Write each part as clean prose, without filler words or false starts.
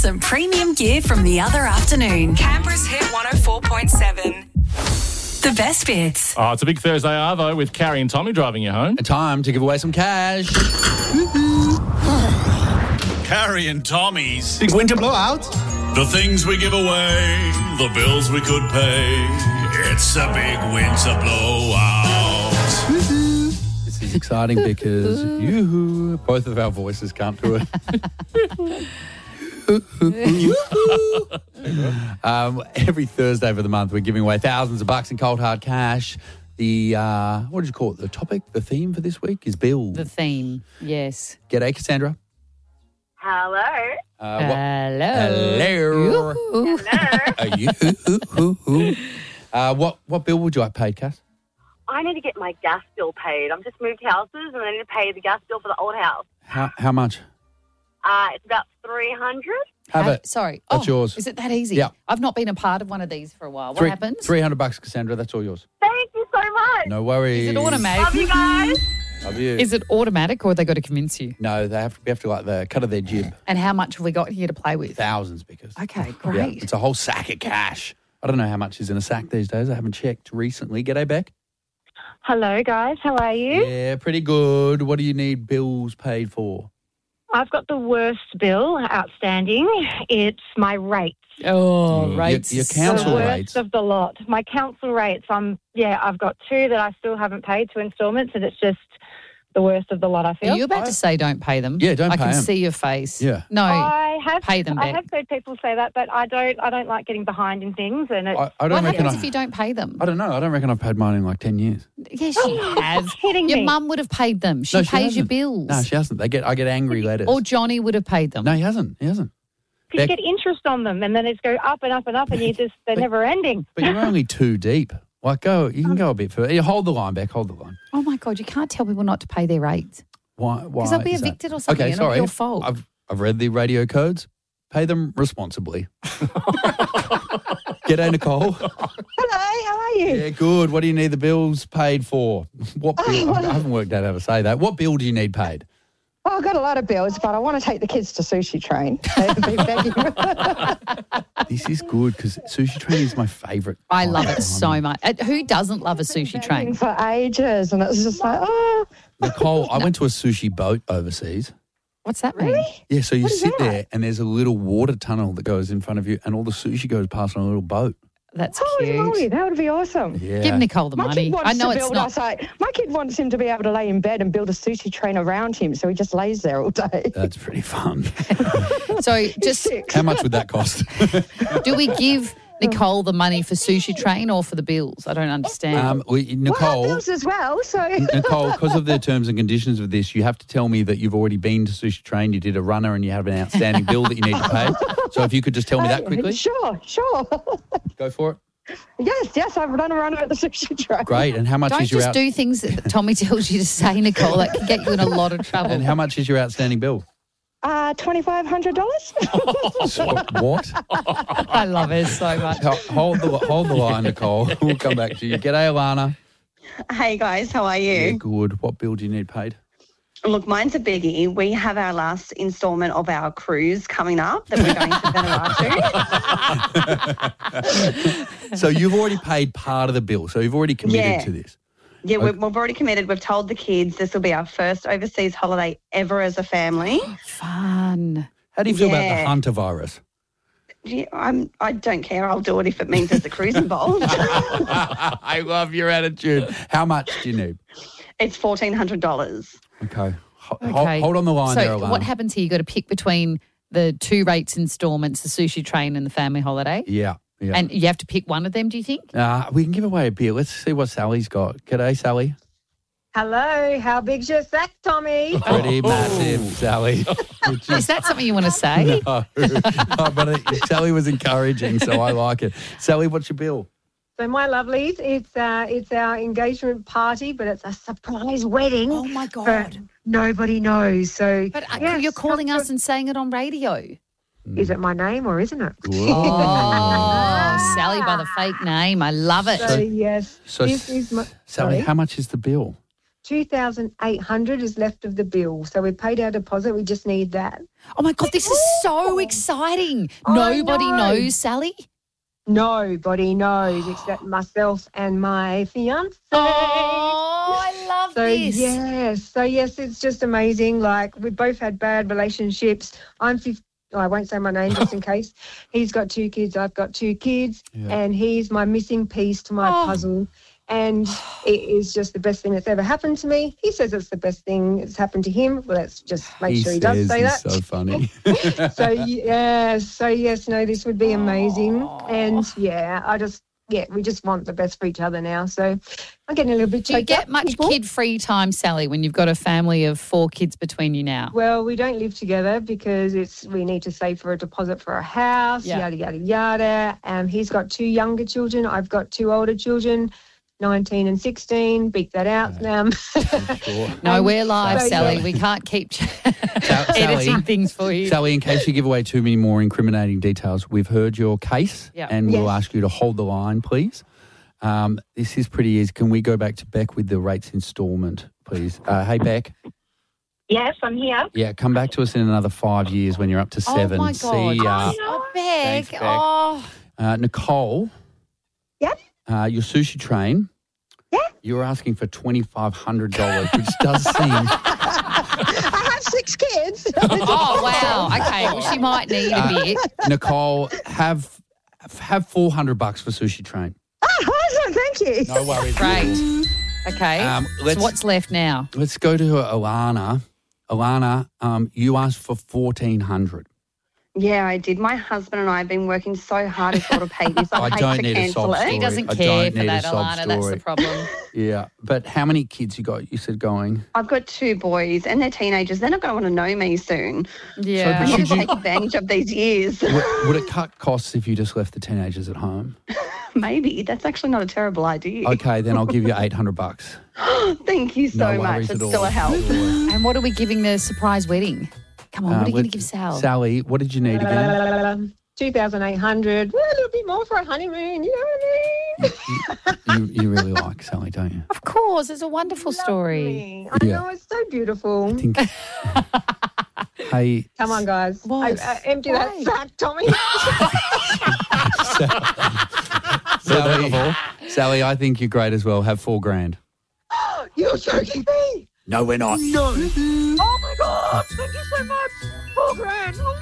some premium gear from the other afternoon. Canberra's Hit 104.7. The best bits. Oh, it's a big Thursday Arvo with Carrie and Tommy driving you home. Time to give away some cash. Carrie and Tommy's. Big winter blowout. The things we give away, the bills we could pay. It's a big winter blowout. This is exciting because both of our voices can't do it. Every Thursday of the month, we're giving away thousands of bucks in cold hard cash. The what did you call it? The topic, the theme for this week is bills. The theme, yes. G'day, Cassandra. Hello. Hello. What bill would you like paid, Cass? I need to get my gas bill paid. I've just moved houses and I need to pay the gas bill for the old house. How much? It's about $300. Have it. Sorry. That's yours. Is it that easy? Yeah. I've not been a part of one of these for a while. What happens? $300, Cassandra. That's all yours. Thank you so much. No worries. Is it automatic? Love you guys. Love you. Is it automatic or have they got to convince you? No, we have to like the cut of their jib. And how much have we got here to play with? Thousands, because. Okay, Yeah, great. it's a whole sack of cash. I don't know how much is in a sack these days. I haven't checked recently. G'day, Beck. Hello, guys. How are you? Yeah, pretty good. What do you need bills paid for? I've got the worst bill outstanding. It's my rates. Oh, rates. Your The council worst rates. of the lot. My council rates. I've got 2 that I still haven't paid, 2 instalments, and it's just the worst of the lot, I feel. Are you about to say don't pay them? Yeah, don't I pay can them. see your face. Yeah. No, I have pay them I back. have heard people say that, but I don't like getting behind in things, and it's I What don't reckon. happens if you don't pay them? I don't know. I don't reckon I've paid mine in like 10 years. Yes, you have. kidding Your me. mum would have paid them. She No, pays your hasn't. bills. No, she hasn't. I get angry letters. Or Johnny would have paid them. No, he hasn't. He hasn't. you get interest on them, and then it's go up and up and up, and they're never ending. But you're only 2 deep. Like, you can go a bit further. You hold the line, Beck. Hold the line. Oh, my God, you can't tell people not to pay their rates. Why? Because they'll be is that? evicted or something. Okay, and it'll sorry. be your fault. I've read the radio codes. Pay them responsibly. G'day, Nicole. Hello, how are you? Yeah, good. What do you need the bills paid for? What bill? I haven't worked out how to say that. What bill do you need paid? Oh, I've got a lot of bills, but I want to take the kids to Sushi Train. They've been begging. This is good because Sushi Train is my favourite. I love it so much. Who doesn't love a sushi train? For ages, and it's just like, oh. Nicole, I went to a sushi boat overseas. What's that mean? Yeah, so you What is sit that? there and there's a little water tunnel that goes in front of you and all the sushi goes past on a little boat. That's Holy moly, cute. that would be awesome. Yeah. Give Nicole the My money. kid wants I know to it's build not. my kid wants him to be able to lay in bed and build a sushi train around him, so he just lays there all day. That's pretty fun. So just How much would that cost? do we give Nicole the money for sushi train or for the bills? I don't understand. Well, Nicole, bills as well, so... Nicole, because of the terms and conditions of this, you have to tell me that you've already been to Sushi Train, you did a runner and you have an outstanding bill that you need to pay. So if you could just tell me that quickly. Sure. Go for it. Yes, I've run a runner at the sushi train. Great. And how much Don't is your just do things that Tommy tells you to say, Nicole. That can get you in a lot of trouble. And how much is your outstanding bill? $2,500. So, what? I love her so much. Hold the line, Nicole. We'll come back to you. G'day, Alana. Hey guys, how are you? Yeah, good. What bill do you need paid? Look, mine's a biggie. We have our last instalment of our cruise coming up that we're going to Vanuatu. So you've already paid part of the bill. So you've already committed to this. Yeah, we've already committed. We've told the kids this will be our first overseas holiday ever as a family. Fun. How do you feel about the Hunter virus? Yeah, I don't care. I'll do it if it means there's a cruise involved. I love your attitude. How much do you need? It's $1,400. Okay. Okay. Hold on the line there, So Alana. what happens here? You've got to pick between the 2 rates instalments, the sushi train and the family holiday. Yeah. And you have to pick one of them, do you think? We can give away a beer. Let's see what Sally's got. G'day, Sally. Hello, how big's your sack, Tommy? Pretty massive, Sally. Is that something you want to say? No, but Sally was encouraging, so I like it. Sally, what's your bill? So my lovelies, it's our engagement party, but it's a surprise wedding. Oh, my But God. nobody knows. So, But you're calling us and saying it on radio. Is it my name or isn't it? Oh, Sally by the fake name. I love it. So yes, So, this is my... Sally, sorry? how much is the bill? $2,800 is left of the bill. So we paid our deposit. We just need that. Oh, my God, this is so exciting. Nobody knows, Sally? Nobody knows except myself and my fiancé. Oh, I love this. Yes, it's just amazing. Like, we both had bad relationships. I'm 50. I won't say my name just in case. He's got 2 kids. I've got 2 kids. Yeah. And he's my missing piece to my puzzle. And it is just the best thing that's ever happened to me. He says it's the best thing that's happened to him. Well, let's just make sure he does say that. So funny. No, this would be amazing. And, we just want the best for each other now. So I'm getting a little bit choked up. Do you get much kid-free time, Sally, when you've got a family of 4 kids between you now? Well, we don't live together because we need to save for a deposit for a house, yada, yada, yada. He's got 2 younger children. I've got 2 older children. 19 and 16, beat that out. Sure. No, we're live, Sally. We can't keep editing things for you. Sally, in case you give away too many more incriminating details, we've heard your case and we'll ask you to hold the line, please. This is pretty easy. Can we go back to Beck with the rates instalment, please? Hey, Beck. Yes, I'm here. Yeah, come back to us in another 5 years when you're up to 7. Oh, my God. See ya. Oh, Beck. Thanks, Beck. Oh. Nicole. Yep. Your sushi train. Yeah. You're asking for $2,500, which does seem... I have 6 kids. Oh, wow. Okay, well, she might need a bit. Nicole, have $400 for sushi train. Oh, awesome. Thank you. No worries. Great. Okay. So what's left now? Let's go to Alana. Alana, you asked for $1,400. Yeah, I did. My husband and I have been working so hard as well to pay this. I hate don't to need a cancel sob it. story. He doesn't I care don't for need that, a sob Alana. That's story. the problem. Yeah, but how many kids you got? You said going. I've got 2 boys and they're teenagers. They're not going to want to know me soon. Yeah. I need to take advantage of these years. Would it cut costs if you just left the teenagers at home? Maybe. That's actually not a terrible idea. Okay, then I'll give you $800. Thank you so No much. worries It's at still all. a help. And what are we giving the surprise wedding? Come on, what are you going to give Sal? Sally, what did you need again? $2,800. Well, a little bit more for a honeymoon, you know what I mean? You really like Sally, don't you? Of course, it's a wonderful story. I know, it's so beautiful. Hey. Come on, guys. Empty that sack, Tommy. Sally, I think you're great as well. Have $4,000. You're joking me. No, we're not. No. Oh, my God. Thank you so much. $4,000.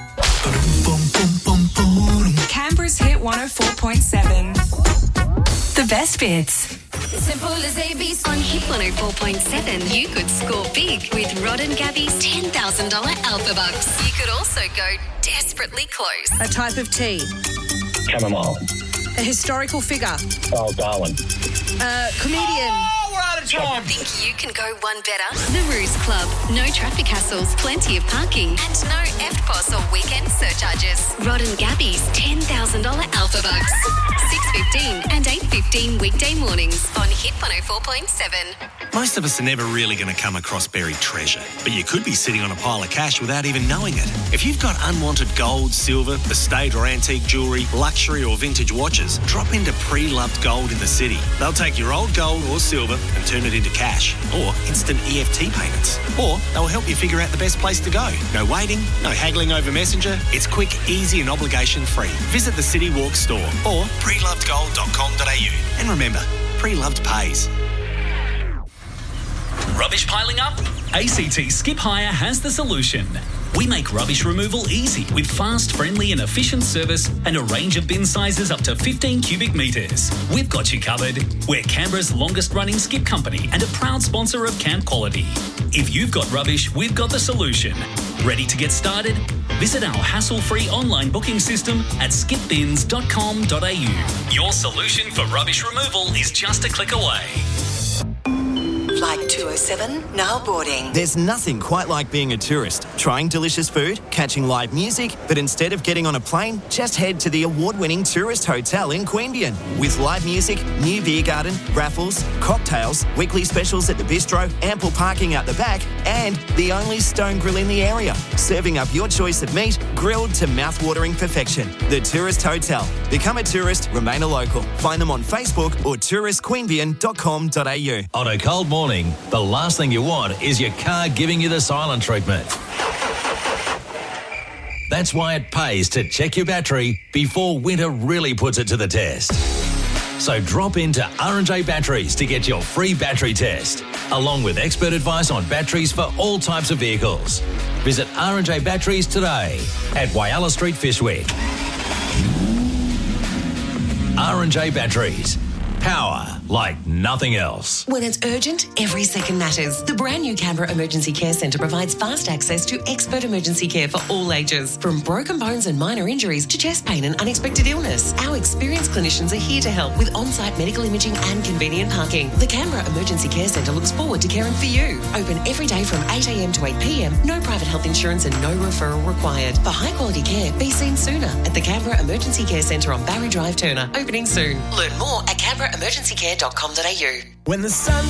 Canberra's Hit 104.7. The best bits. Simple as ABC. On Hit 104.7, you could score big with Rod and Gabby's $10,000 Alpha Bucks. You could also go desperately close. A type of tea. Chamomile. A historical figure. Oh, Darwin. Comedian. We're out of time. Think you can go one better? The Ruse Club. No traffic hassles, plenty of parking, and no EFTPOS or weekend surcharges. Rod and Gabby's $10,000 Alpha Bucks. 6:15 and 8:15 weekday mornings on Hit 104.7. Most of us are never really going to come across buried treasure, but you could be sitting on a pile of cash without even knowing it. If you've got unwanted gold, silver, estate or antique jewellery, luxury or vintage watches, drop into Pre-Loved Gold in the city. They'll take your old gold or silver and turn it into cash or instant EFT payments. Or they'll help you figure out the best place to go. No waiting, no haggling over Messenger. It's quick, easy and obligation-free. Visit the City Walk store or prelovedgold.com.au. And remember, Pre-Loved pays. Rubbish piling up? ACT Skip Hire has the solution. We make rubbish removal easy with fast, friendly and efficient service and a range of bin sizes up to 15 cubic metres. We've got you covered. We're Canberra's longest running skip company and a proud sponsor of Camp Quality. If you've got rubbish, we've got the solution. Ready to get started? Visit our hassle-free online booking system at skipbins.com.au. Your solution for rubbish removal is just a click away. Flight 207, now boarding. There's nothing quite like being a tourist, trying delicious food, catching live music, but instead of getting on a plane, just head to the award-winning Tourist Hotel in Queanbeyan. With live music, new beer garden, raffles, cocktails, weekly specials at the bistro, ample parking out the back, and the only stone grill in the area, serving up your choice of meat, grilled to mouth-watering perfection. The Tourist Hotel. Become a tourist, remain a local. Find them on Facebook or touristqueanbeyan.com.au. On a cold morning, morning, the last thing you want is your car giving you the silent treatment. That's why it pays to check your battery before winter really puts it to the test. So drop into R&J Batteries to get your free battery test, along with expert advice on batteries for all types of vehicles. Visit R&J Batteries today at Whyalla Street, Fishwick. R&J Batteries. Power like nothing else. When it's urgent, every second matters. The brand new Canberra Emergency Care Centre provides fast access to expert emergency care for all ages. From broken bones and minor injuries to chest pain and unexpected illness, our experienced clinicians are here to help with on-site medical imaging and convenient parking. The Canberra Emergency Care Centre looks forward to caring for you. Open every day from 8 a.m. to 8 p.m. No private health insurance and no referral required. For high-quality care, be seen sooner at the Canberra Emergency Care Centre on Barry Drive, Turner. Opening soon. Learn more at canberraemergencycare.com.au. When the sun